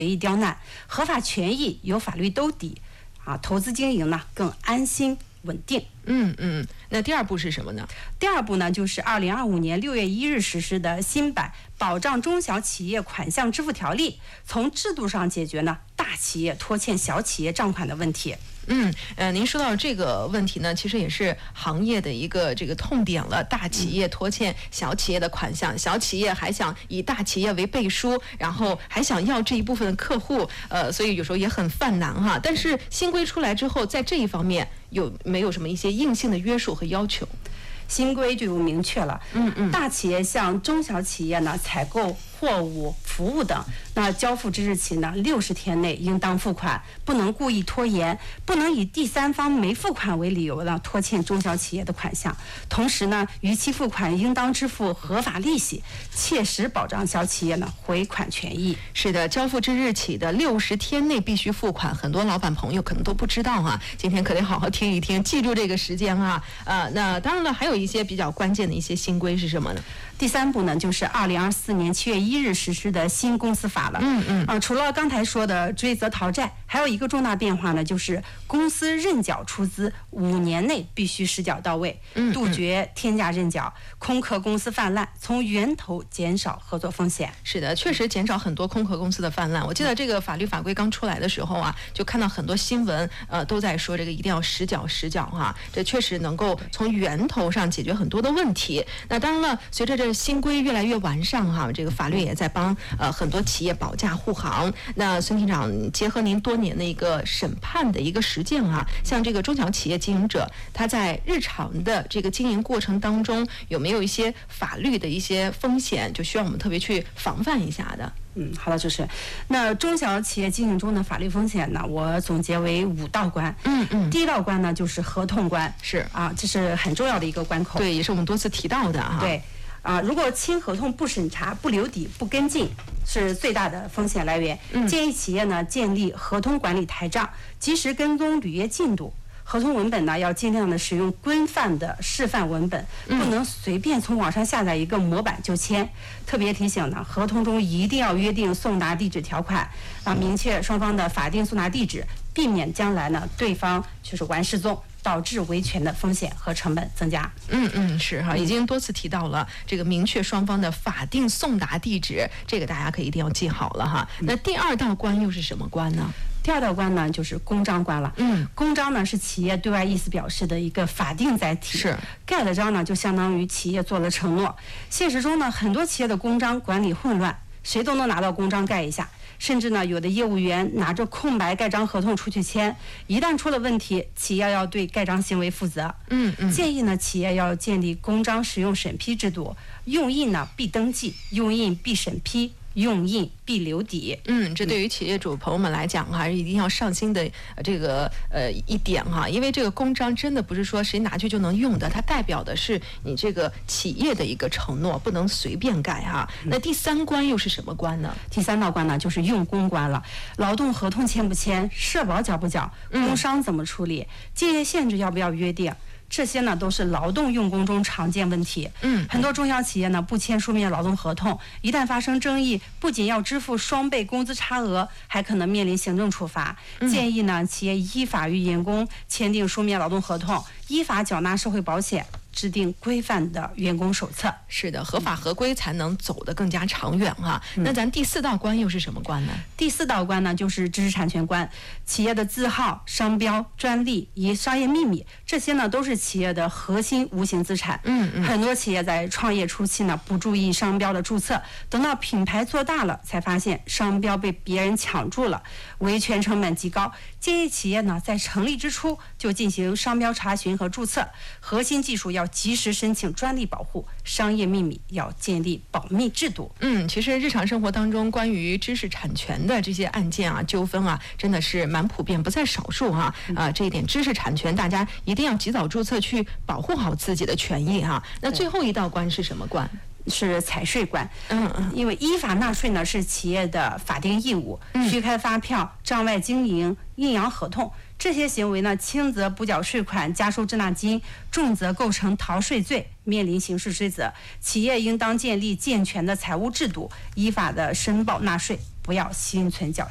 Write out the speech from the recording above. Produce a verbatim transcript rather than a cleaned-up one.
益刁难，合法权益有法律兜底，啊，投资经营呢更安心稳定。 嗯嗯，那第二步是什么呢？ 第二步呢，就是二零二五年六月一日实施的新版保障中小企业款项支付条例，从制度上解决呢大企业拖欠小企业账款的问题。 嗯，呃，您说到这个问题呢，其实也是行业的一个这个痛点了。大企业拖欠小企业的款项，小企业还想以大企业为背书，然后还想要这一部分的客户，呃，所以有时候也很犯难哈。但是新规出来之后，在这一方面有没有什么一些硬性的约束和要求？ 新规就明确了， 嗯嗯， 大企业向中小企业呢采购货物、服务等，那交付之日起呢六十天内应当付款，不能故意拖延，不能以第三方没付款为理由呢拖欠中小企业的款项。同时呢，逾期付款应当支付合法利息，切实保障小企业呢回款权益。 是的，交付之日起的六十天内必须付款，很多老板朋友可能都不知道啊，今天可得好好听一听，记住这个时间啊。呃，那当然了，还有一些比较关键的一些新规是什么呢？ 第三步呢，就是二零二四年七月一日实施的新公司法了。 嗯嗯。 啊，除了刚才说的追责逃债，还有一个重大变化呢，就是公司认缴出资五年内必须实缴到位， 嗯嗯杜绝天价认缴，空壳公司泛滥，从源头减少合作风险。 是的，确实减少很多空壳公司的泛滥。我记得这个法律法规刚出来的时候啊，就看到很多新闻，呃，都在说这个一定要实缴实缴哈，这确实能够从源头上解决很多的问题。那当然了，随着这新规越来越完善哈，这个法律也在帮呃很多企业保驾护航。那孙厅长，结合您多年的一个审判的一个实践啊，像这个中小企业经营者，他在日常的这个经营过程当中，有没有一些法律的一些风险，就需要我们特别去防范一下的？ 嗯，好的，主持人。那中小企业经营中的法律风险呢，我总结为五道关。 嗯嗯。 第一道关呢，就是合同关。 是啊，这是很重要的一个关口。 对，也是我们多次提到的哈。 对。啊，如果签合同不审查、不留底、不跟进，是最大的风险来源。 嗯、 建议企业呢建立合同管理台账，及时跟踪履约进度。合同文本呢要尽量的使用规范的示范文本，不能随便从网上下载一个模板就签。特别提醒呢，合同中一定要约定送达地址条款，啊，明确双方的法定送达地址，避免将来呢对方就是玩失踪，导致维权的风险和成本增加。 嗯嗯，是哈，已经多次提到了这个明确双方的法定送达地址，这个大家可以一定要记好了哈。那第二道关又是什么关呢？ 第二道关呢，就是公章关了。 嗯， 公章呢是企业对外意思表示的一个法定载体。 是， 盖了章呢，就相当于企业做了承诺。现实中呢，很多企业的公章管理混乱，谁都能拿到公章盖一下。甚至呢，有的业务员拿着空白盖章合同出去签，一旦出了问题，企业要对盖章行为负责。 嗯嗯， 建议呢，企业要建立公章使用审批制度，用印呢必登记，用印必审批，用印必留底。 嗯，这对于企业主朋友们来讲还是一定要上心的这个呃一点哈，因为这个公章真的不是说谁拿去就能用的，它代表的是你这个企业的一个承诺，不能随便改哈。那第三关又是什么关呢？ 第三道关呢，就是用工关了。劳动合同签不签，社保缴不缴，工伤怎么处理，竞业限制要不要约定？这些呢都是劳动用工中常见问题。 嗯， 很多中小企业呢不签书面劳动合同，一旦发生争议，不仅要支付双倍工资差额，还可能面临行政处罚。 嗯、 建议呢企业依法与员工签订书面劳动合同，依法缴纳社会保险，制定规范的员工手册。 是的，合法合规才能走得更加长远哈。嗯、那咱第四道关又是什么关呢？ 第四道关呢，就是知识产权关。企业的字号、商标、专利以商业秘密，这些呢都是企业的核心无形资产。 嗯嗯。 很多企业在创业初期呢，不注意商标的注册，等到品牌做大了，才发现商标被别人抢注了，维权成本极高。建议企业呢，在成立之初就进行商标查询和注册，核心技术要及时申请专利保护，商业秘密要建立保密制度。 嗯，其实日常生活当中关于知识产权的这些案件啊、纠纷啊，真的是蛮普遍，不在少数哈。啊，这一点知识产权大家一定要及早注册，去保护好自己的权益哈。那最后一道关是什么关？ 是财税关。 嗯嗯， 因为依法纳税呢是企业的法定义务，虚开发票、账外经营、阴阳合同这些行为呢，轻则补缴税款、加收滞纳金，重则构成逃税罪，面临刑事追责。企业应当建立健全的财务制度，依法的申报纳税，不要心存侥幸。